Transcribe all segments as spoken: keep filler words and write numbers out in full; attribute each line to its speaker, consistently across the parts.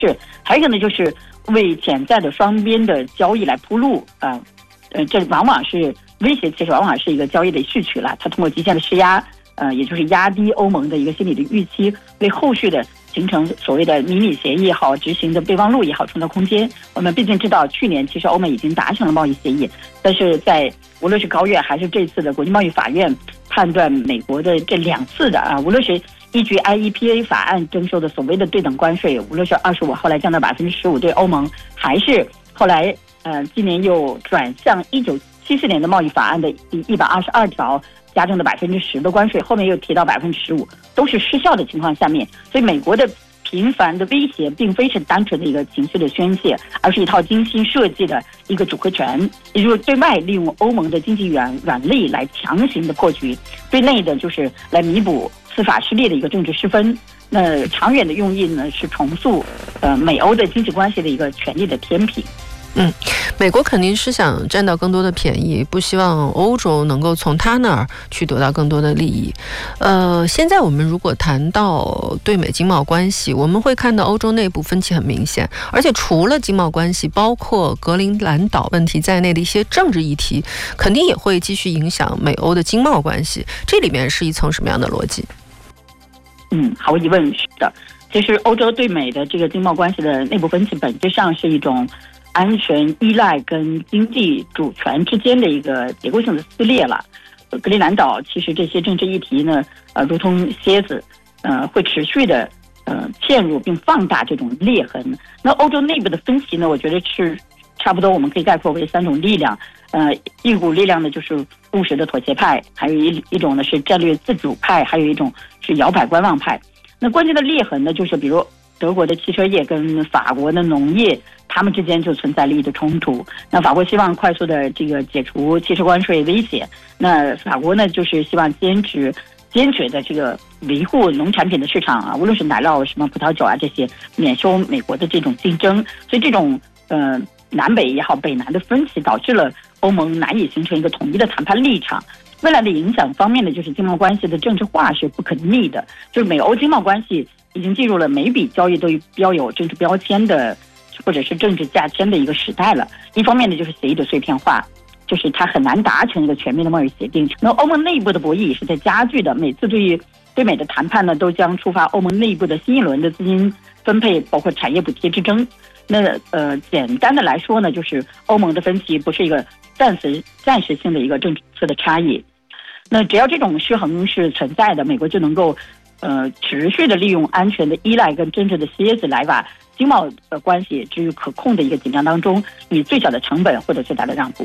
Speaker 1: 是，还有一个呢，就是为潜在的双边的交易来铺路啊，呃，这往往是威胁，其实往往是一个交易的序曲了。它通过极限的施压，呃，也就是压低欧盟的一个心理的预期，为后续的形成所谓的迷你协议也好，执行的备忘录也好，创造空间。我们毕竟知道，去年其实欧盟已经达成了贸易协议，但是在无论是高院还是这次的国际贸易法院判断美国的这两次的啊，无论是依据 I E P A 法案征收的所谓的对等关税，无论是二十五后来降到百分之十五对欧盟，还是后来呃今年又转向一九七四年的贸易法案的第一百二十二条加征的百分之十的关税，后面又提到百分之十五，都是失效的情况下面，所以美国的频繁的威胁并非是单纯的一个情绪的宣泄，而是一套精心设计的一个组合拳，也就是对外利用欧盟的经济软软肋来强行的破局，对内的就是来弥补司法失利的一个政治失分。那长远的用意呢，是重塑呃美欧的经济关系的一个权力的天平。
Speaker 2: 嗯，美国肯定是想占到更多的便宜，不希望欧洲能够从他那儿去得到更多的利益。呃，现在我们如果谈到对美经贸关系，我们会看到欧洲内部分歧很明显，而且除了经贸关系，包括格陵兰岛问题在内的一些政治议题，肯定也会继续影响美欧的经贸关系。这里面是一层什么样的逻辑？
Speaker 1: 嗯，毫无疑问是的。其实欧洲对美的这个经贸关系的内部分歧，本质上是一种安全依赖跟经济主权之间的一个结构性的撕裂了。格陵兰岛其实这些政治议题呢，呃，如同蝎子，呃，会持续的呃嵌入并放大这种裂痕。那欧洲内部的分歧呢，我觉得是差不多，我们可以概括为三种力量。呃，一股力量呢就是务实的妥协派，还有一一种呢是战略自主派，还有一种是摇摆观望派。那关键的裂痕呢，就是比如德国的汽车业跟法国的农业，他们之间就存在利益的冲突。那法国希望快速的这个解除汽车关税威胁，那法国呢就是希望坚持坚决的这个维护农产品的市场啊，无论是奶酪、什么葡萄酒啊这些，免受美国的这种竞争。所以这种呃南北也好，北南的分歧，导致了欧盟难以形成一个统一的谈判立场。未来的影响方面呢，就是经贸关系的政治化是不可逆的，就是美欧经贸关系已经进入了每笔交易都标有政治标签的，或者是政治价签的一个时代了。一方面呢，就是协议的碎片化，就是它很难达成一个全面的贸易协定。那欧盟内部的博弈也是在加剧的，每次对于对美的谈判呢，都将触发欧盟内部的新一轮的资金分配，包括产业补贴之争。那呃，简单的来说呢，就是欧盟的分歧不是一个暂时暂时性的一个政策的差异。那只要这种失衡是存在的，美国就能够呃持续的利用安全的依赖跟真正的蝎子来把经贸的关系置于可控的一个紧张当中，以最小的成本获得最大的让步。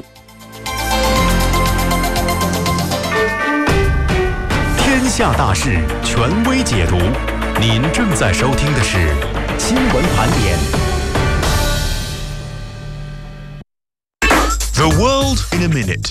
Speaker 3: 天下大事，权威解读。您正在收听的是新闻盘点。The world in a minute。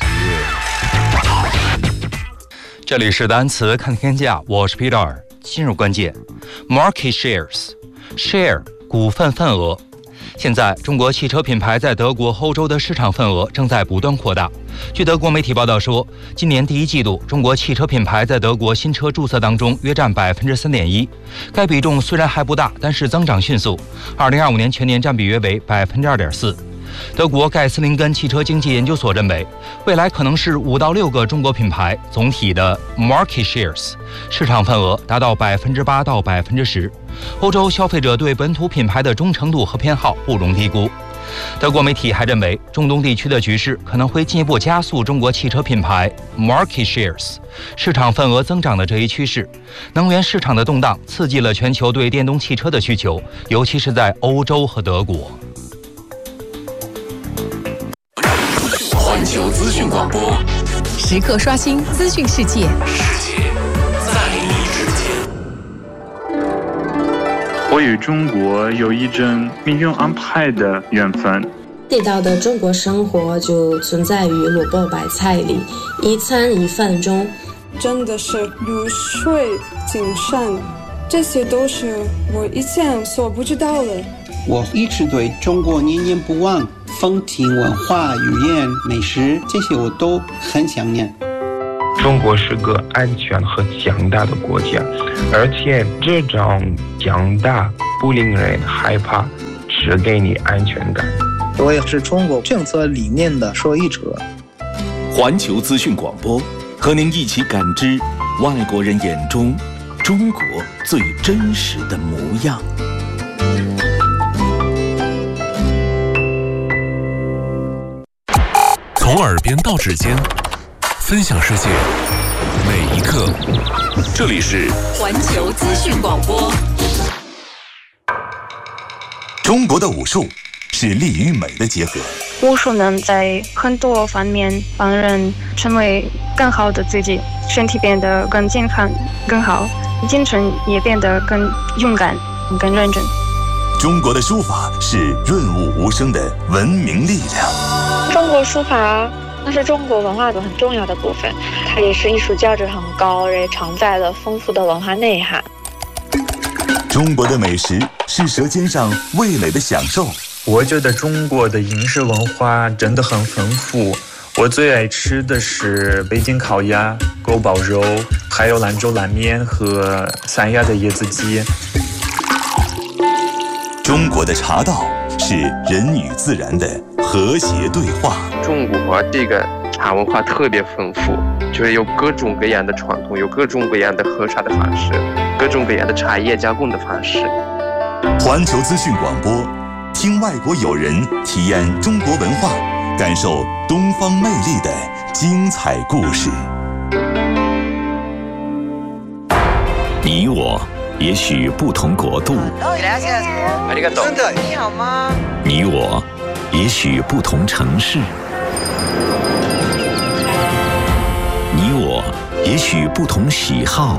Speaker 4: 这里是单词看天下，我是 Peter。进入关键 ，market shares， share 股份份额。现在，中国汽车品牌在德国、欧洲的市场份额正在不断扩大。据德国媒体报道说，今年第一季度，中国汽车品牌在德国新车注册当中约占百分之三点一。该比重虽然还不大，但是增长迅速。二零二五年全年占比约为百分之二点四。德国盖斯林根汽车经济研究所认为，未来可能是五到六个中国品牌总体的 market shares 市场份额达到百分之八到百分之十。欧洲消费者对本土品牌的忠诚度和偏好不容低估。德国媒体还认为，中东地区的局势可能会进一步加速中国汽车品牌 market shares 市场份额增长的这一趋势。能源市场的动荡刺激了全球对电动汽车的需求，尤其是在欧洲和德国。
Speaker 3: 环球资讯广播，
Speaker 5: 时刻刷新资讯世界，
Speaker 3: 世界在你之间。
Speaker 6: 我与中国有一种命运安排的缘分。
Speaker 7: 地道的中国生活就存在于萝卜白菜里，一餐一饭中。
Speaker 8: 真的是如水精神，这些都是我以前所不知道的。
Speaker 9: 我一直对中国念念不忘，风情文化、语言、美食，这些我都很想念。
Speaker 10: 中国是个安全和强大的国家，而且这种强大不令人害怕，只给你安全感。
Speaker 11: 我也是中国政策理念的受益者。
Speaker 12: 环球资讯广播，和您一起感知外国人眼中中国最真实的模样。
Speaker 3: 从耳边到指尖，分享世界每一刻。这里是
Speaker 5: 环球资讯广播。
Speaker 13: 中国的武术是力与美的结合。
Speaker 14: 武术能在很多方面帮人成为更好的自己，身体变得更健康、更好，精神也变得更勇敢、更认真。
Speaker 13: 中国的书法是润物无声的文明力量。
Speaker 15: 中国书法那是中国文化的很重要的部分，它也是艺术价值很高，也承载了丰富的文化内涵。
Speaker 13: 中国的美食是舌尖上味蕾的享受。
Speaker 6: 我觉得中国的饮食文化真的很丰富，我最爱吃的是北京烤鸭、锅包肉，还有兰州拉面和三亚的椰子鸡。
Speaker 13: 中国的茶道是人与自然的和谐对话。
Speaker 10: 中国这个茶文化特别丰富，就是有各种各样的传统，有各种各样的喝茶的方式，各种各样的茶叶加工的方式。
Speaker 13: 环球资讯广播，听外国友人体验中国文化，感受东方魅力的精彩故事。
Speaker 12: 你我也许不同国度，
Speaker 16: 你好吗？
Speaker 12: 你我也许不同城市，你我也许不同喜好。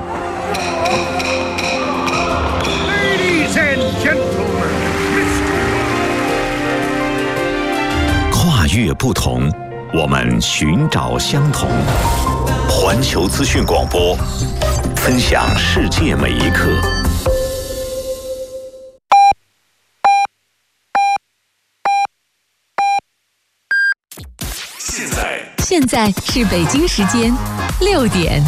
Speaker 12: 跨越不同，我们寻找相同。环球资讯广播，分享世界每一刻。
Speaker 5: 现在，现在是北京时间六点。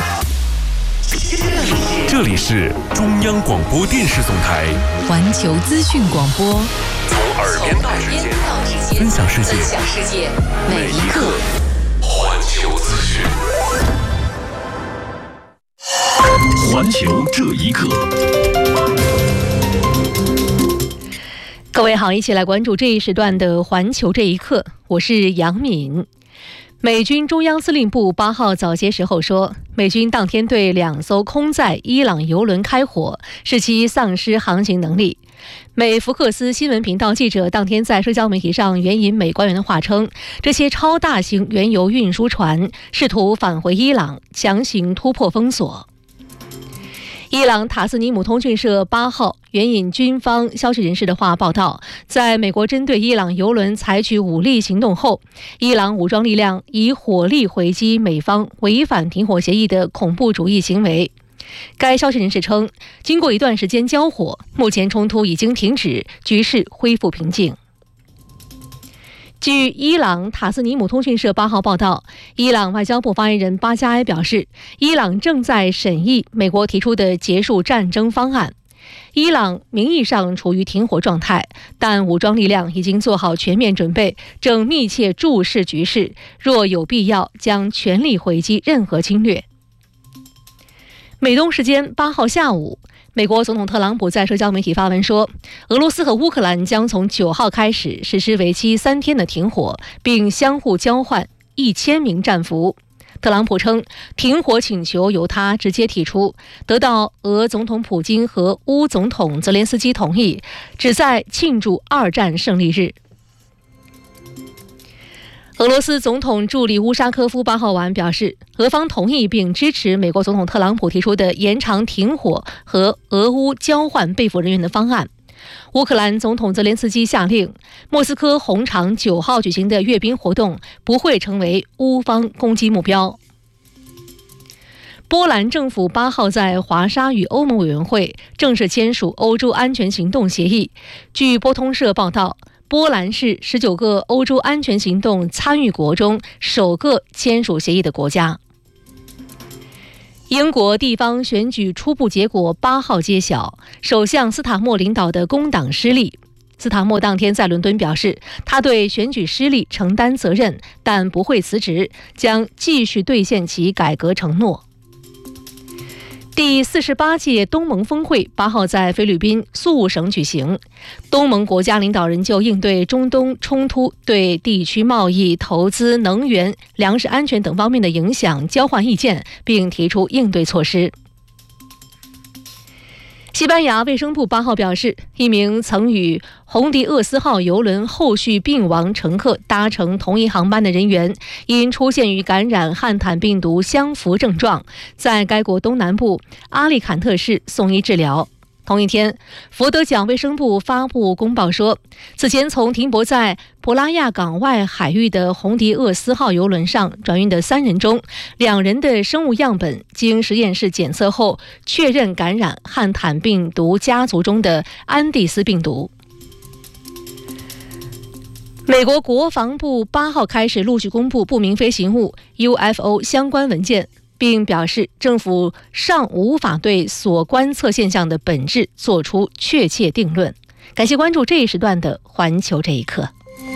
Speaker 3: 这里是中央广播电视总台
Speaker 5: 环球资讯广播，
Speaker 3: 从耳边到指尖，分享世界，
Speaker 5: 分享世界每一刻。
Speaker 3: 环球资讯，
Speaker 12: 环球这一刻。
Speaker 17: 各位好，一起来关注这一时段的环球这一刻，我是杨敏。美军中央司令部八号早些时候说，美军当天对两艘空载伊朗油轮开火，使其丧失航行能力。美福克斯新闻频道记者当天在社交媒体上援引美官员的话称，这些超大型原油运输船试图返回伊朗，强行突破封锁。伊朗塔斯尼姆通讯社八号援引军方消息人士的话报道，在美国针对伊朗油轮采取武力行动后，伊朗武装力量以火力回击美方违反停火协议的恐怖主义行为。该消息人士称，经过一段时间交火，目前冲突已经停止，局势恢复平静。据伊朗塔斯尼姆通讯社八号报道，伊朗外交部发言人巴加埃表示，伊朗正在审议美国提出的结束战争方案。伊朗名义上处于停火状态，但武装力量已经做好全面准备，正密切注视局势，若有必要将全力回击任何侵略。美东时间八号下午，美国总统特朗普在社交媒体发文说，俄罗斯和乌克兰将从九号开始实施为期三天的停火，并相互交换一千名战俘。特朗普称，停火请求由他直接提出，得到俄总统普京和乌总统泽连斯基同意，旨在庆祝二战胜利日。俄罗斯总统助理乌沙科夫八号晚表示，俄方同意并支持美国总统特朗普提出的延长停火和俄乌交换被捕人员的方案。乌克兰总统泽连斯基下令，莫斯科红场九号举行的阅兵活动不会成为乌方攻击目标。波兰政府八号在华沙与欧盟委员会正式签署欧洲安全行动协议。据波通社报道，波兰是十九个欧洲安全行动参与国中首个签署协议的国家。 英国地方选举初步结果八号揭晓，首相斯塔默领导的工党失利。斯塔默当天在伦敦表示，他对选举失利承担责任，但不会辞职，将继续兑现其改革承诺。第四十八届东盟峰会八号在菲律宾宿务省举行，东盟国家领导人就应对中东冲突对地区贸易、投资、能源、粮食安全等方面的影响交换意见，并提出应对措施。西班牙卫生部八号表示，一名曾与红迪厄斯号邮轮后续病亡乘客搭乘同一航班的人员，因出现与感染汉坦病毒相符症状，在该国东南部阿利坎特市送医治疗。同一天，佛得角卫生部发布公报说，此前从停泊在普拉亚港外海域的红迪厄斯号邮轮上转运的三人中，两人的生物样本经实验室检测后确认感染汉坦病毒家族中的安第斯病毒。美国国防部八号开始陆续公布不明飞行物 U F O 相关文件，并表示政府尚无法对所观测现象的本质做出确切定论。感谢关注这一时段的环球这一刻。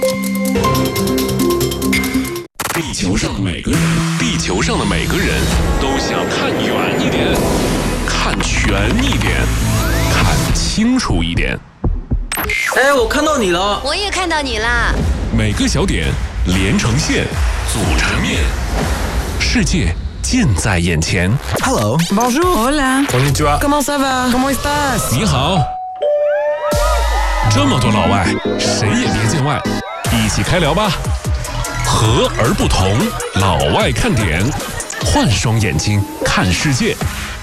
Speaker 16: 地球上的每个人，地球上的每个人都想看远一点，看全一点，看清楚一点。
Speaker 18: 哎，我看到你了，
Speaker 19: 我也看到你啦。
Speaker 16: 每个小点连成线，组成面，世界近在眼前。
Speaker 18: Hello
Speaker 20: Bonjour Hola
Speaker 16: Konnichiwa
Speaker 20: Comment ça va Comment estás
Speaker 16: 你好。这么多老外，谁也别见外，一起开聊吧。和而不同，老外看点，换双眼睛看世界。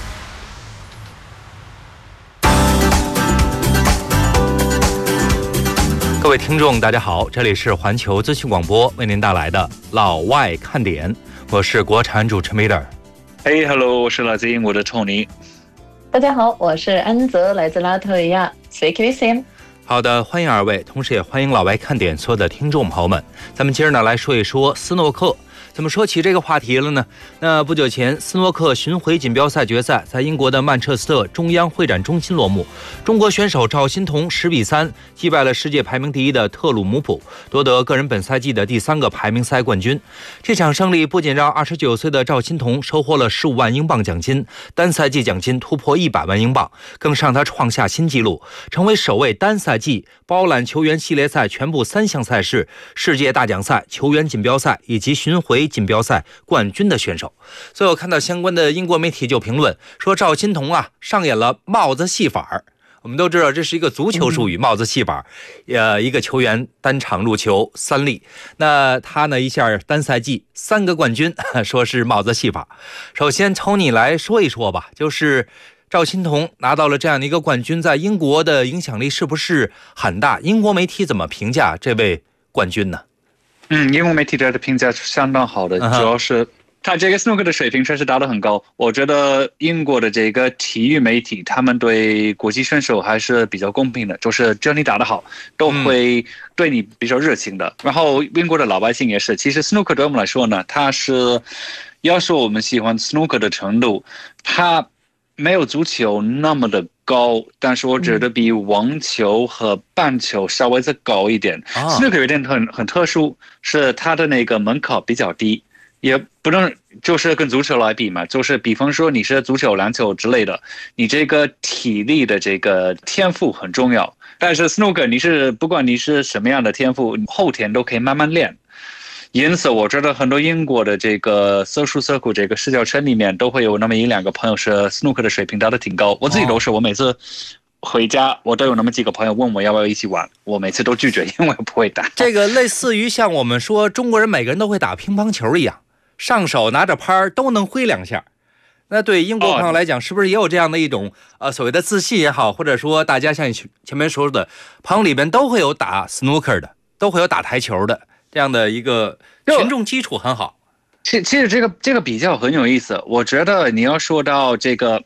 Speaker 4: 各位听众大家好，这里是环球资讯广播为您带来的老外看点，我是国产主持 Miller。
Speaker 6: Hey hello， 我是来自英国的 Tony。
Speaker 21: 大家好，我是安泽，来自拉脱维亚。Sveiki visiem。
Speaker 4: 好的，欢迎二位，同时也欢迎老外看点所有的听众朋友们。咱们今儿呢来说一说斯诺克。怎么说起这个话题了呢？那不久前，斯诺克巡回锦标赛决赛在英国的曼彻斯特中央会展中心落幕。中国选手赵欣彤十比三击败了世界排名第一的特鲁姆普，夺得个人本赛季的第三个排名赛冠军。这场胜利不仅让二十九岁的赵欣彤收获了十五万英镑奖金，单赛季奖金突破一百万英镑，更让他创下新纪录，成为首位单赛季包揽球员系列赛全部三项赛事、世界大奖赛、球员锦标赛以及巡回锦标赛冠军的选手。所以我看到相关的英国媒体就评论说，赵欣彤啊上演了帽子戏法。我们都知道这是一个足球术语，帽子戏法，呃，一个球员单场入球三粒，那他呢一下单赛季三个冠军，说是帽子戏法。首先从你来说一说吧，就是赵欣彤拿到了这样的一个冠军，在英国的影响力是不是很大？英国媒体怎么评价这位冠军呢？
Speaker 6: 嗯，英国媒体的评价是相当好的，主要是他这个斯诺克的水平确实打得很高。我觉得英国的这个体育媒体，他们对国际选手还是比较公平的，就是只要你打得好，都会对你比较热情的。嗯、然后英国的老百姓也是，其实斯诺克对我们来说呢，它是要说我们喜欢斯诺克的程度，它没有足球那么的高，但是我觉得比网球和棒球稍微再高一点。斯诺克有点很很特殊，是它的那个门槛比较低，也不能就是跟足球来比嘛，就是比方说你是足球、篮球之类的，你这个体力的这个天赋很重要。但是斯诺克你是不管你是什么样的天赋，后天都可以慢慢练。因此我觉得很多英国的这个 social circle 这个社交圈里面都会有那么一两个朋友是斯诺克的水平打得挺高，我自己都是，我每次回家我都有那么几个朋友问我要不要一起玩，我每次都拒绝，因为我不会打。
Speaker 4: 这个类似于像我们说中国人每个人都会打乒乓球一样，上手拿着拍都能挥两下。那对英国朋友来讲，是不是也有这样的一种呃所谓的自信也好，或者说大家像前面说的朋友里边都会有打 snooker 的，都会有打台球的，这样的一个群众基础很好。
Speaker 6: 其其实这个这个比较很有意思，我觉得你要说到这个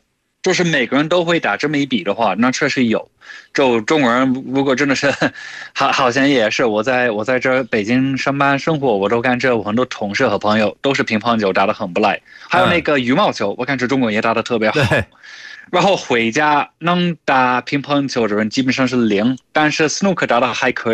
Speaker 19: 就是每个人都会打这么一笔的话，那确实有。就中国人如果真的是，好好像也是，我在我在这北京上班生活，我都感觉我很多同事和朋友都是乒乓球打得很不赖，还有那个羽毛球，我感觉中国也打得特别好。然后回家能打乒乓球的人基本上是零，但是 snooker 打得还可以。